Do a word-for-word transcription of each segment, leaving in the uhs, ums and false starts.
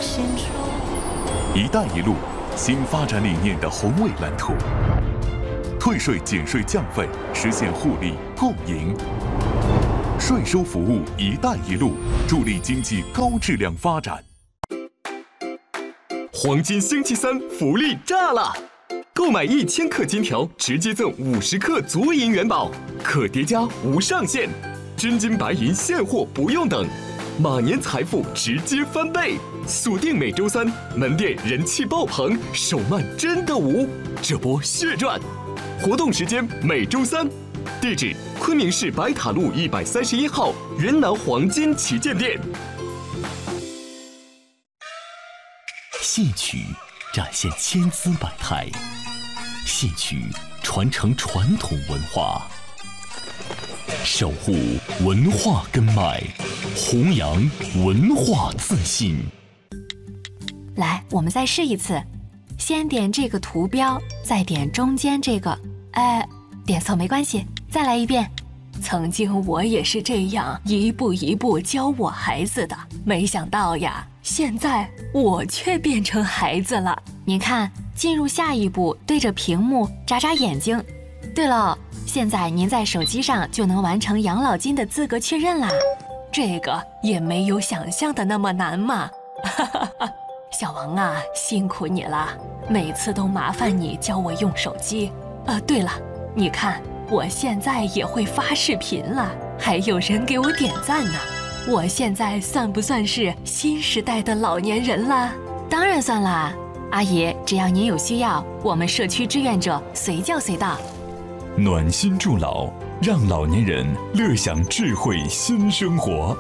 心中。 一带一路新发展理念的宏伟蓝图，退税减税降费，实现互利共赢。税收服务“一带一路”，助力经济高质量发展。 黄金星期三福利炸了！购买一千克金条，直接赠五十克足银元宝，可叠加无上限，真金白银现货不用等，马年财富直接翻倍。锁定每周三，门店人气爆棚，手慢真的无，这波血赚！活动时间每周三，地址昆明市白塔路一百三十一号云南黄金旗舰店。 戏曲展现千姿百态，戏曲传承传统文化，守护文化根脉，弘扬文化自信。 来，我们再试一次，先点这个图标，再点中间这个，哎，点错没关系，再来一遍。曾经我也是这样一步一步教我孩子的，没想到呀，现在我却变成孩子了。您看，进入下一步，对着屏幕眨眨眼睛。对了，现在您在手机上就能完成养老金的资格确认啦，这个也没有想象的那么难嘛。哈哈哈。小王啊，辛苦你了，每次都麻烦你教我用手机。呃，对了，你看我现在也会发视频了，还有人给我点赞呢。我现在算不算是新时代的老年人啦？当然算啦，阿姨，只要您有需要，我们社区志愿者随叫随到。 暖心助老，让老年人乐享智慧新生活。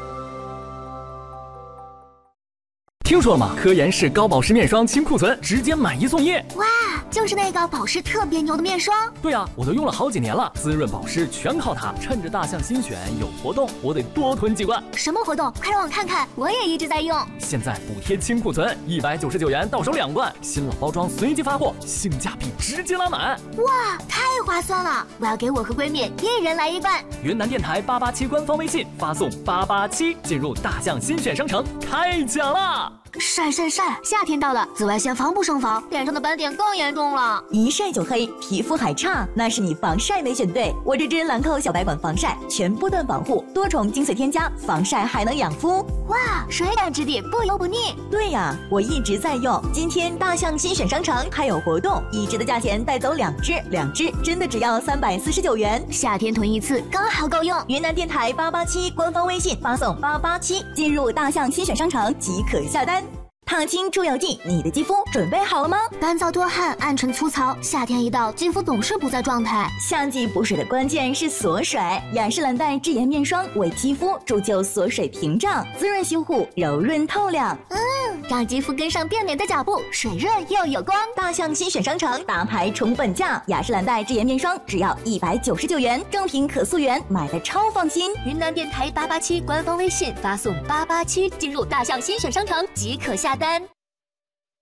听说了吗？科颜氏高保湿面霜清库存，直接买一送一！ 哇，就是那个保湿特别牛的面霜。 对呀、啊，我都用了好几年了，滋润保湿全靠它。趁着大象新选有活动，我得多囤几罐。 什么活动？快让我看看，我也一直在用。 现在补贴清库存，一百九十九元到手两罐，新老包装随机发货，性价比直接拉满。 哇，太划算了！我要给我和闺蜜一人来一罐。 云南电台八八七官方微信发送八八七，进入大象新选商城开奖啦！ 晒晒晒！夏天到了，紫外线防不胜防，脸上的斑点更严重了。 一晒就黑，皮肤还差，那是你防晒没选对。我这支兰蔻小白管防晒，全波段保护，多重精粹添加，防晒还能养肤。 哇，水感质地，不油不腻。 对呀，我一直在用。今天大象新选商城还有活动，一支的价钱带走两支，两支真的只要三百四十九元。 夏天囤一次刚好够用。 云南电台八八七官方微信发送八八七，进入大象新选商城即可下单。烫青出油剂，你的肌肤准备好了吗？ 干燥多汗，暗沉粗糙，夏天一到，肌肤总是不在状态。 夏季补水的关键是锁水，雅诗兰黛智妍面霜为肌肤铸就锁水屏障，滋润修护，柔润透亮。 嗯，让肌肤跟上变美的脚步，水润又有光。 大象新选商城大牌重本价，雅诗兰黛智妍面霜只要一百九十九元，正品可溯源，买的超放心。 云南电台八八七官方微信发送八八七，进入大象新选商城即可下单。